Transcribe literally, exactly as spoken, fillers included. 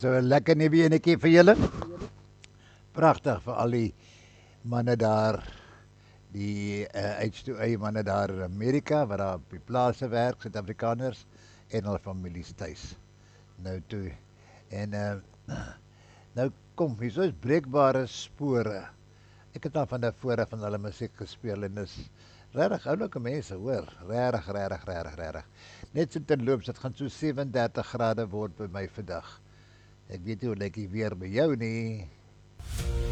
So 'n lekker nuwe enetjie vir julle. Pragtig vir al die manne daar, die uh, H twee A manne daar in Amerika wat daar op die plase werk, Suid-Afrikaners en hulle families tuis. Nou toe. En uh, nou kom, hier is breekbare spore. Ek het al van tevore van hulle musiek gespeel en dis regtig oulike mense, hoor. Regtig, regtig, regtig, regtig. Net so terloops, dit gaan so sewe en dertig grade word by my vandag. Ek weet nie hoe lyk die weer by jou nie.